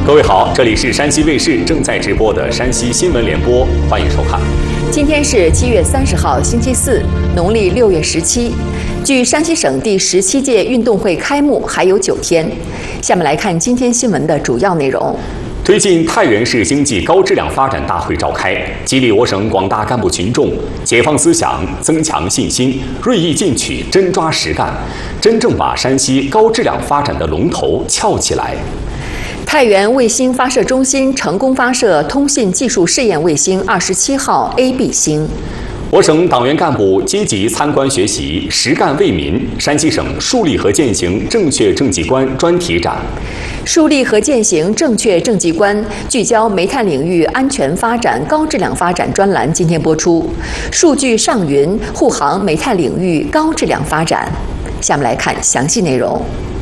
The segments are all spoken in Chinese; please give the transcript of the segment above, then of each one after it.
各位好，这里是山西卫视正在直播的山西新闻联播，欢迎收看。 今天是7月30号，星期四，农历6月17。距山西省第17届运动会开幕还有9天。下面来看今天新闻的主要内容。 推进太原市经济高质量发展大会召开，激励我省广大干部群众解放思想、增强信心，锐意进取、真抓实干，真正把山西高质量发展的龙头翘起来。 太原卫星发射中心成功发射通信技术试验卫星27号 AB 星。 我省党员干部积极参观学习，实干为民。山西省树立和践行正确政绩观专题展。 树立和践行正确政绩观，聚焦煤炭领域安全发展、高质量发展专栏今天播出。数据上云，护航煤炭领域高质量发展。下面来看详细内容。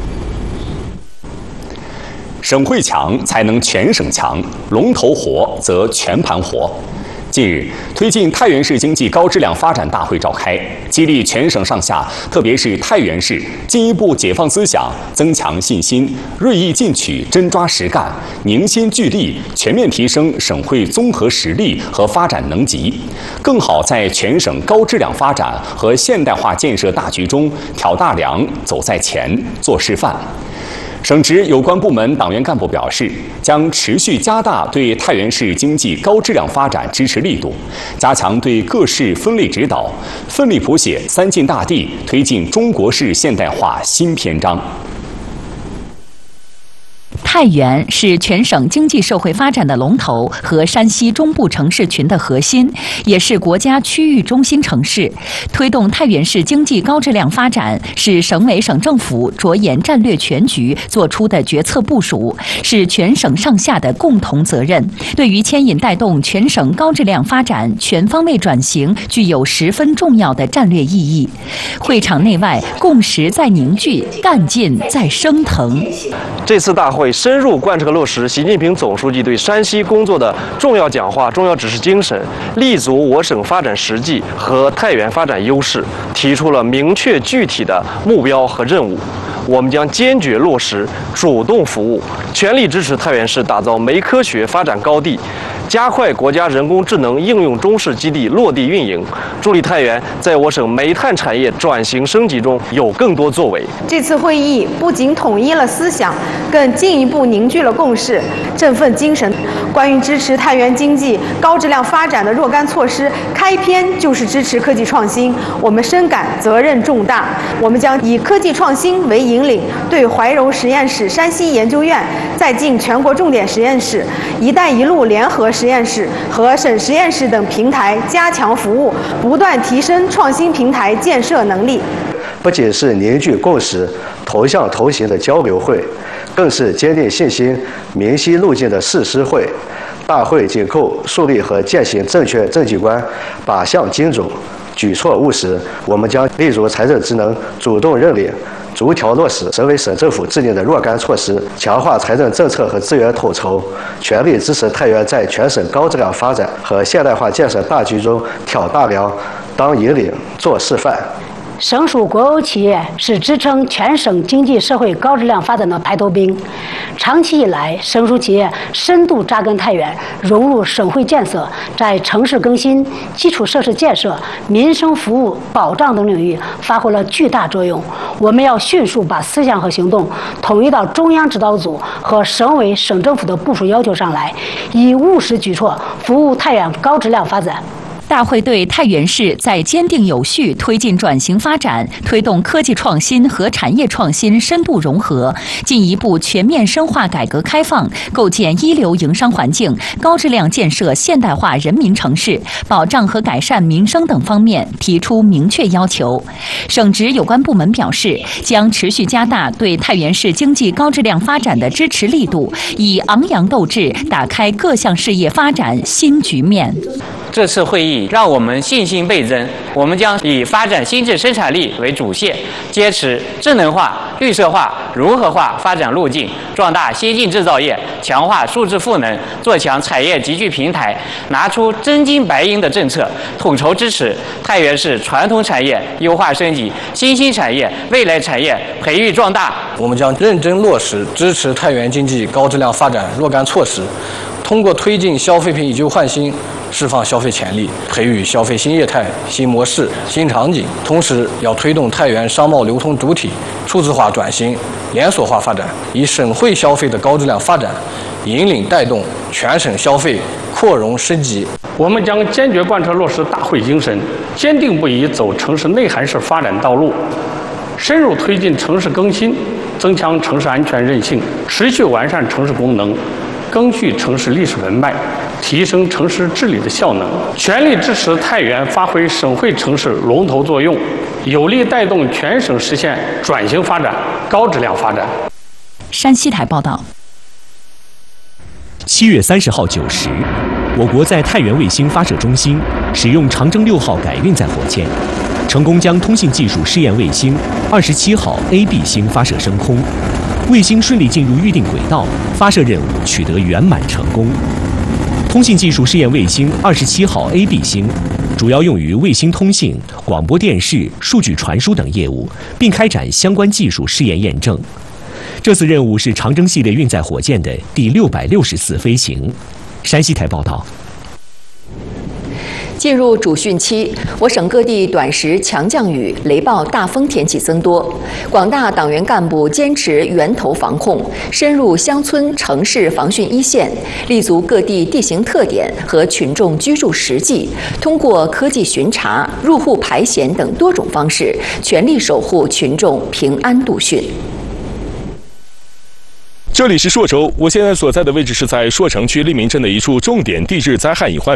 省会强才能全省强，龙头活则全盘活。近日，推进太原市经济高质量发展大会召开，激励全省上下，特别是太原市进一步解放思想、增强信心，锐意进取、真抓实干，凝心聚力，全面提升省会综合实力和发展能级，更好在全省高质量发展和现代化建设大局中挑大梁、走在前、做示范。省直有关部门党员干部表示，将持续加大对太原市经济高质量发展支持力度，加强对各市分类指导，奋力谱写3进大地，推进中国式现代化新篇章。 太原是全省经济社会发展的龙头和山西中部城市群的核心，也是国家区域中心城市。推动太原市经济高质量发展，是省委省政府着眼战略全局作出的决策部署，是全省上下的共同责任。对于牵引带动全省高质量发展全方位转型，具有十分重要的战略意义。会场内外共识在凝聚，干劲在升腾。 这次大会深入贯彻落实习近平总书记对山西工作的重要讲话、重要指示精神，立足我省发展实际和太原发展优势，提出了明确具体的目标和任务。我们将坚决落实主动服务，全力支持太原市打造煤科学发展高地，加快国家人工智能应用中试基地落地运营，助力太原在我省煤炭产业转型升级中有更多作为。 这次会议不仅统一了思想，更进一步凝聚了共识，振奋精神。关于支持太原经济高质量发展的若干措施，开篇就是支持科技创新，我们深感责任重大。我们将以科技创新为引领，对怀柔实验室、山西研究院在进全国重点实验室、一带一路联合实验室和省实验室等平台加强服务，不断提升创新平台建设能力。 不仅是凝聚共识、同向同行的交流会，更是坚定信心、明晰路径的誓师会。大会紧扣树立和践行正确政绩观，靶向精准，举措务实。我们将立足财政职能，主动认领，逐条落实省委省政府制定的若干措施，强化财政政策和资源统筹，全力支持太原在全省高质量发展和现代化建设大局中挑大梁、当引领、做示范。 省属国有企业是支撑全省经济社会高质量发展的排头兵。长期以来，省属企业深度扎根太原，融入省会建设，在城市更新、基础设施建设、民生服务保障等领域发挥了巨大作用。我们要迅速把思想和行动统一到中央指导组和省委省政府的部署要求上来，以务实举措服务太原高质量发展。 大会对太原市在坚定有序推进转型发展、推动科技创新和产业创新深度融合，进一步全面深化改革开放，构建一流营商环境，高质量建设现代化人民城市，保障和改善民生等方面提出明确要求。省直有关部门表示，将持续加大对太原市经济高质量发展的支持力度，以昂扬斗志打开各项事业发展新局面。 这次会议让我们信心倍增，我们将以发展新质生产力为主线，坚持智能化、绿色化、融合化发展路径，壮大先进制造业，强化数字赋能，做强产业集聚平台，拿出真金白银的政策，统筹支持太原市传统产业优化升级、新兴产业、未来产业培育壮大。 我们将认真落实支持太原经济高质量发展若干措施，通过推进消费品以旧换新，释放消费潜力，培育消费新业态、新模式、新场景。同时，要推动太原商贸流通主体数字化转型、连锁化发展，以省会消费的高质量发展，引领带动全省消费扩容升级。 我们将坚决贯彻落实大会精神，坚定不移走城市内涵式发展道路，深入推进城市更新，增强城市安全韧性，持续完善城市功能，赓续城市历史文脉，提升城市治理的效能，全力支持太原发挥省会城市龙头作用，有力带动全省实现转型发展、高质量发展。 山西台报道。 7月30号9时，我国在太原卫星发射中心使用长征6号改运载火箭，成功将通信技术试验卫星27号 AB 星发射升空，卫星顺利进入预定轨道，发射任务取得圆满成功。通信技术试验卫星27号 AB 星主要用于卫星通信、广播电视、数据传输等业务，并开展相关技术试验验证。这次任务是长征系列运载火箭的第660次飞行。山西台报道。 进入主汛期，我省各地短时强降雨、雷暴、大风天气增多。广大党员干部坚持源头防控，深入乡村城市防汛一线，立足各地地形特点和群众居住实际，通过科技巡查、入户排险等多种方式，全力守护群众平安度汛。 这里是朔州，我现在所在的位置是在朔城区利民镇的一处重点地质灾害隐患